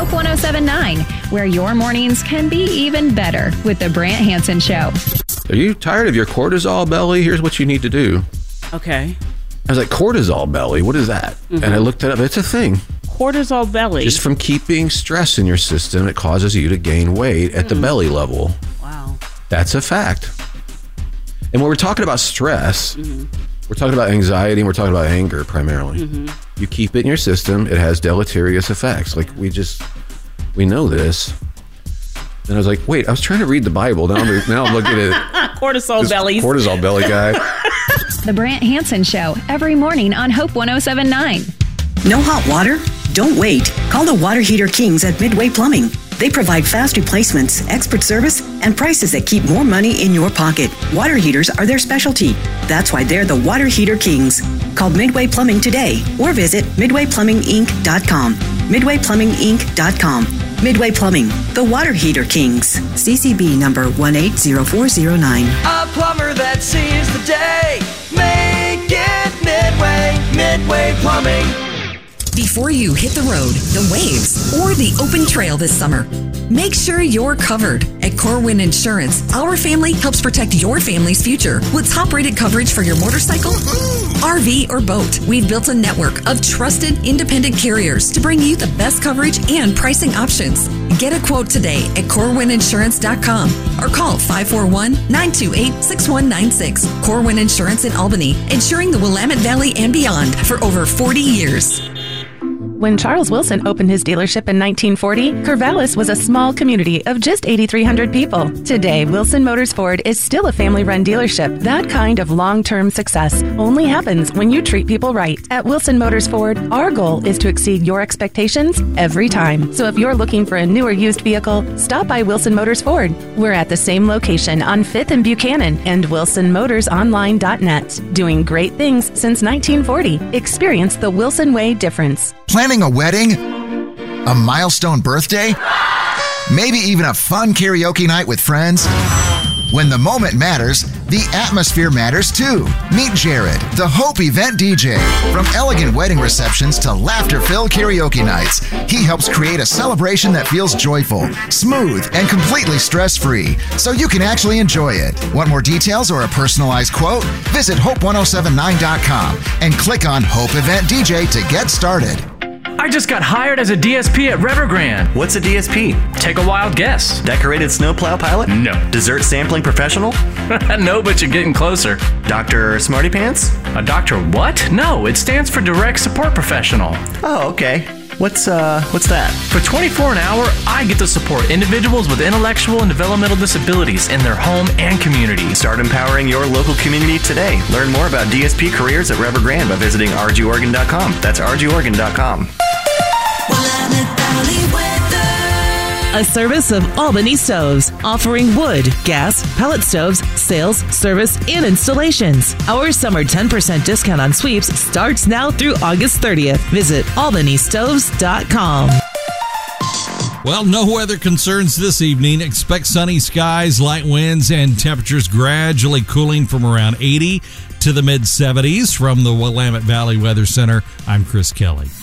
Hope 107.9, where your mornings can be even better with the Brant Hansen Show. Are you tired of your cortisol belly? Here's what you need to do. Okay. I was like, cortisol belly? What is that? Mm-hmm. And I looked it up. It's a thing. Cortisol belly? Just from keeping stress in your system, it causes you to gain weight at the belly level. Wow. That's a fact. And when we're talking about stress, we're talking about anxiety and we're talking about anger primarily. You keep it in your system, it has deleterious effects. Like we know this. And I was like, wait, I was trying to read the Bible. Now I'm looking at cortisol bellies. Cortisol belly guy. The Brant Hansen Show, every morning on Hope 107.9. No hot water? Don't wait. Call the Water Heater Kings at Midway Plumbing. They provide fast replacements, expert service, and prices that keep more money in your pocket. Water heaters are their specialty. That's why they're the Water Heater Kings. Call Midway Plumbing today or visit MidwayPlumbingInc.com. MidwayPlumbingInc.com. Midway Plumbing, the Water Heater Kings. CCB number 180409. A plumber that sees the day. Make it Midway Plumbing. Before you hit the road, the waves, or the open trail this summer, make sure you're covered. At Corwin Insurance, our family helps protect your family's future with top-rated coverage for your motorcycle, RV, or boat. We've built a network of trusted, independent carriers to bring you the best coverage and pricing options. Get a quote today at CorwinInsurance.com or call 541-928-6196. Corwin Insurance in Albany, insuring the Willamette Valley and beyond for over 40 years. When Charles Wilson opened his dealership in 1940, Corvallis was a small community of just 8,300 people. Today, Wilson Motors Ford is still a family-run dealership. That kind of long-term success only happens when you treat people right. At Wilson Motors Ford, our goal is to exceed your expectations every time. So if you're looking for a new or used vehicle, stop by Wilson Motors Ford. We're at the same location on 5th and Buchanan and WilsonMotorsOnline.net. Doing great things since 1940. Experience the Wilson Way difference. Planning a wedding? A milestone birthday? Maybe even a fun karaoke night with friends? When the moment matters, the atmosphere matters too. Meet Jared, the Hope Event DJ. From elegant wedding receptions to laughter-filled karaoke nights, he helps create a celebration that feels joyful, smooth, and completely stress-free, so you can actually enjoy it. Want more details or a personalized quote? Visit Hope1079.com and click on Hope Event DJ to get started. I just got hired as a DSP at Evergrande. What's a DSP? Take a wild guess. Decorated snowplow pilot? No. Dessert sampling professional? No, but you're getting closer. Dr. Smarty Pants? A doctor what? No, it stands for Direct Support Professional. Oh, okay. What's that? For $24 an hour, I get to support individuals with intellectual and developmental disabilities in their home and community. Start empowering your local community today. Learn more about DSP careers at Evergrande by visiting rgoregon.com. That's rgoregon.com. A service of Albany Stoves, offering wood, gas, pellet stoves, sales, service, and installations. Our summer 10% discount on sweeps starts now through August 30th. Visit albanystoves.com. Well, no weather concerns this evening. Expect sunny skies, light winds, and temperatures gradually cooling from around 80 to the mid-70s. From the Willamette Valley Weather Center, I'm Chris Kelly.